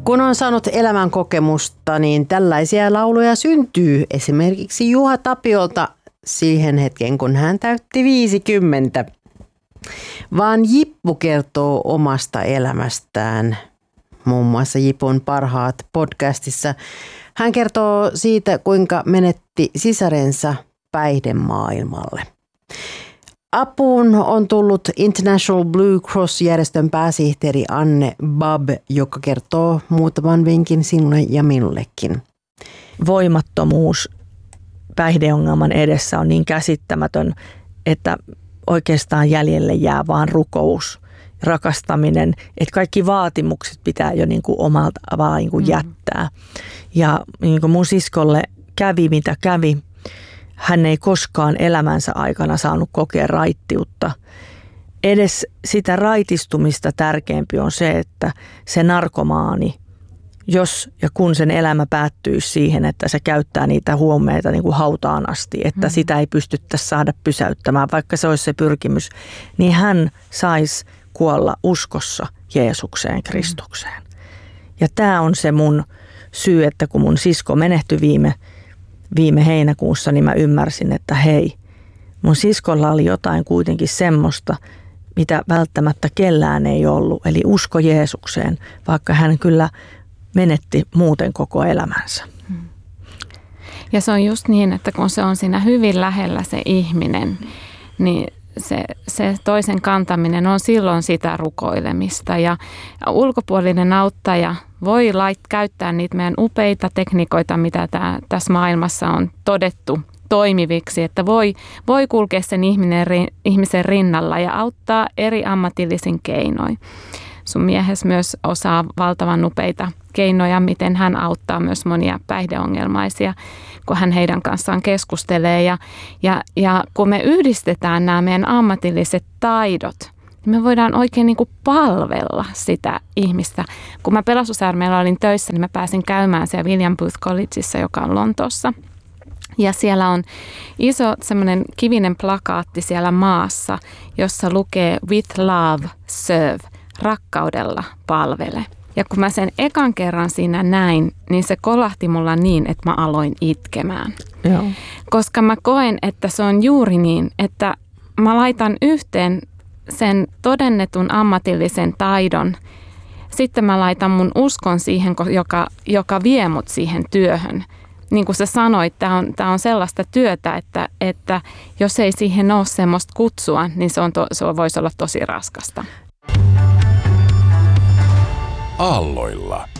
Kun on saanut elämän kokemusta, niin tällaisia lauluja syntyy esimerkiksi Juha Tapiolta siihen hetken, kun hän täytti 50. Vaan Jippu kertoo omasta elämästään, muun muassa Jipun parhaat podcastissa. Hän kertoo siitä, kuinka menetti sisarensa päihdemaailmalle. Apuun on tullut International Blue Cross-järjestön pääsihteeri Anne Bab, joka kertoo muutaman vinkin sinulle ja minullekin. Voimattomuus päihdeongelman edessä on niin käsittämätön, että oikeastaan jäljelle jää vaan rukous, rakastaminen, että kaikki vaatimukset pitää jo niin kuin omalta vaan niin kuin jättää. Ja niin kuin mun siskolle kävi mitä kävi. Hän ei koskaan elämänsä aikana saanut kokea raittiutta. Edes sitä raitistumista tärkeämpi on se, että se narkomaani, jos ja kun sen elämä päättyy siihen, että se käyttää niitä huumeita niin kuin hautaan asti, että sitä ei pystyttäisi saada pysäyttämään, vaikka se olisi se pyrkimys, niin hän saisi kuolla uskossa Jeesukseen, Kristukseen. Ja tämä on se mun syy, että kun mun sisko menehtyi viime heinäkuussa, niin mä ymmärsin, että hei, mun siskolla oli jotain kuitenkin semmoista, mitä välttämättä kellään ei ollut, eli usko Jeesukseen, vaikka hän kyllä menetti muuten koko elämänsä. Ja se on just niin, että kun se on siinä hyvin lähellä se ihminen, niin se toisen kantaminen on silloin sitä rukoilemista. Ja ulkopuolinen auttaja voi käyttää niitä meidän upeita tekniikoita, mitä tässä maailmassa on todettu toimiviksi, että voi kulkea sen ihmisen rinnalla ja auttaa eri ammatillisin keinoin. Sun miehes myös osaa valtavan upeita keinoja, miten hän auttaa myös monia päihdeongelmaisia, kun hän heidän kanssaan keskustelee. Ja kun me yhdistetään nämä meidän ammatilliset taidot, niin me voidaan oikein niin kuin palvella sitä ihmistä. Kun mä Pelastusarmeijalla olin töissä, niin mä pääsin käymään siellä William Booth Collegeissa, joka on Lontoossa. Ja siellä on iso semmoinen kivinen plakaatti siellä maassa, jossa lukee With love serve, rakkaudella palvele. Ja kun mä sen ekan kerran siinä näin, niin se kolahti mulla niin, että mä aloin itkemään. Joo. Koska mä koen, että se on juuri niin, että mä laitan yhteen sen todennetun ammatillisen taidon. Sitten mä laitan mun uskon siihen, joka vie mut siihen työhön. Niin kuin sä sanoit, tää on sellaista työtä, että jos ei siihen ole semmoista kutsua, niin se voisi olla tosi raskasta. Aalloilla.